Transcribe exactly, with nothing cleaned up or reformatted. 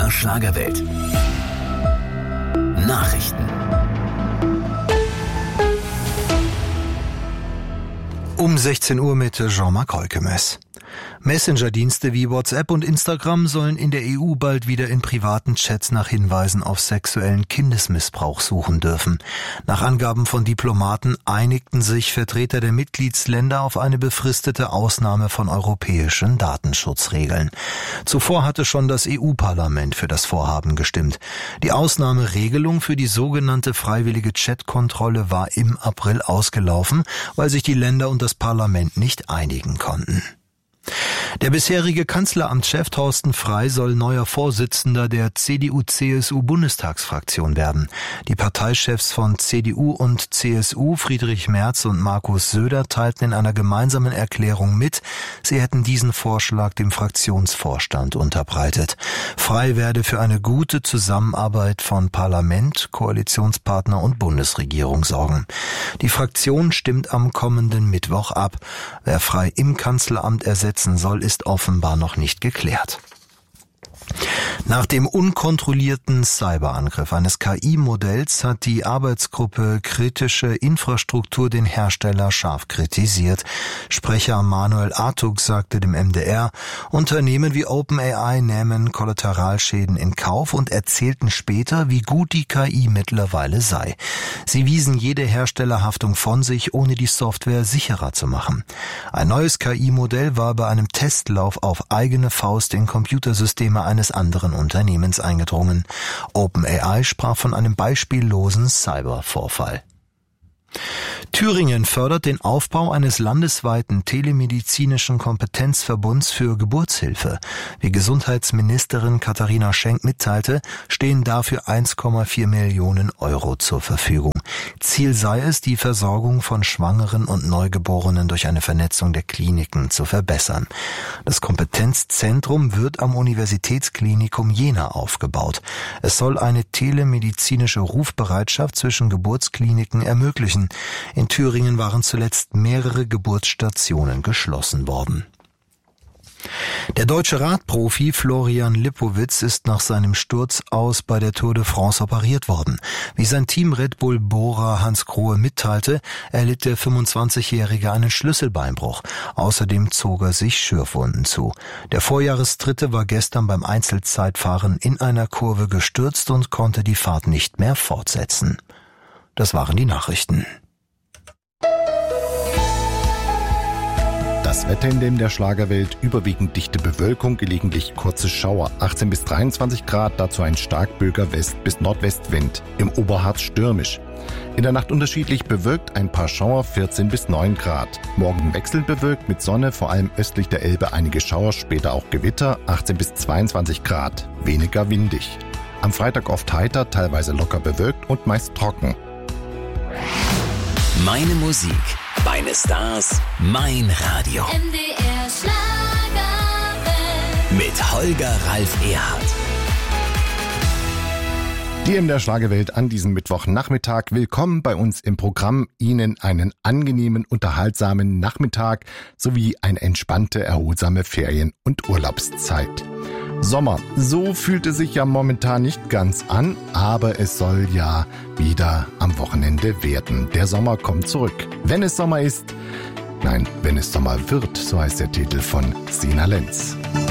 der Schlagerwelt. Nachrichten. Um sechzehn Uhr mit Jean-Marc Heukemes. Messenger-Dienste wie WhatsApp und Instagram sollen in der E U bald wieder in privaten Chats nach Hinweisen auf sexuellen Kindesmissbrauch suchen dürfen. Nach Angaben von Diplomaten einigten sich Vertreter der Mitgliedsländer auf eine befristete Ausnahme von europäischen Datenschutzregeln. Zuvor hatte schon das E U-Parlament für das Vorhaben gestimmt. Die Ausnahmeregelung für die sogenannte freiwillige Chatkontrolle war im April ausgelaufen, weil sich die Länder und das Parlament nicht einigen konnten. Der bisherige Kanzleramtschef Thorsten Frey soll neuer Vorsitzender der C D U C S U-Bundestagsfraktion werden. Die Parteichefs von C D U und C S U, Friedrich Merz und Markus Söder, teilten in einer gemeinsamen Erklärung mit, sie hätten diesen Vorschlag dem Fraktionsvorstand unterbreitet. Frey werde für eine gute Zusammenarbeit von Parlament, Koalitionspartner und Bundesregierung sorgen. Die Fraktion stimmt am kommenden Mittwoch ab. Wer Frey im Kanzleramt ersetzen soll, ist offenbar noch nicht geklärt. Nach dem unkontrollierten Cyberangriff eines K I-Modells hat die Arbeitsgruppe Kritische Infrastruktur den Hersteller scharf kritisiert. Sprecher Manuel Artug sagte dem M D R, Unternehmen wie OpenAI nähmen Kollateralschäden in Kauf und erzählten später, wie gut die K I mittlerweile sei. Sie wiesen jede Herstellerhaftung von sich, ohne die Software sicherer zu machen. Ein neues K I-Modell war bei einem Testlauf auf eigene Faust in Computersysteme eines anderen Unternehmens eingedrungen. OpenAI sprach von einem beispiellosen Cybervorfall. Thüringen fördert den Aufbau eines landesweiten telemedizinischen Kompetenzverbunds für Geburtshilfe. Wie Gesundheitsministerin Katharina Schenk mitteilte, stehen dafür eins Komma vier Millionen Euro zur Verfügung. Ziel sei es, die Versorgung von Schwangeren und Neugeborenen durch eine Vernetzung der Kliniken zu verbessern. Das Kompetenzzentrum wird am Universitätsklinikum Jena aufgebaut. Es soll eine telemedizinische Rufbereitschaft zwischen Geburtskliniken ermöglichen. In Thüringen waren zuletzt mehrere Geburtsstationen geschlossen worden. Der deutsche Radprofi Florian Lipowitz ist nach seinem Sturz aus bei der Tour de France operiert worden. Wie sein Team Red Bull Bora Hans Grohe mitteilte, erlitt der fünfundzwanzigjährige einen Schlüsselbeinbruch. Außerdem zog er sich Schürfwunden zu. Der Vorjahresdritte war gestern beim Einzelzeitfahren in einer Kurve gestürzt und konnte die Fahrt nicht mehr fortsetzen. Das waren die Nachrichten. Das Wetter in dem der Schlagerwelt: überwiegend dichte Bewölkung, gelegentlich kurze Schauer, achtzehn bis dreiundzwanzig Grad, dazu ein starkböiger West- bis Nordwestwind, im Oberharz stürmisch. In der Nacht unterschiedlich bewölkt, ein paar Schauer, vierzehn bis neun Grad. Morgen wechselnd bewölkt mit Sonne, vor allem östlich der Elbe einige Schauer, später auch Gewitter, achtzehn bis zweiundzwanzig Grad, weniger windig. Am Freitag oft heiter, teilweise locker bewölkt und meist trocken. Meine Musik, meine Stars, mein Radio. M D R Schlagerwelt. Mit Holger Ralf Erhardt. Die M D R Schlagerwelt an diesem Mittwochnachmittag. Willkommen bei uns im Programm. Ihnen einen angenehmen, unterhaltsamen Nachmittag sowie eine entspannte, erholsame Ferien- und Urlaubszeit. Sommer, so fühlt es sich ja momentan nicht ganz an, aber es soll ja wieder am Wochenende werden. Der Sommer kommt zurück. Wenn es Sommer ist, nein, wenn es Sommer wird, so heißt der Titel von Sina Lenz.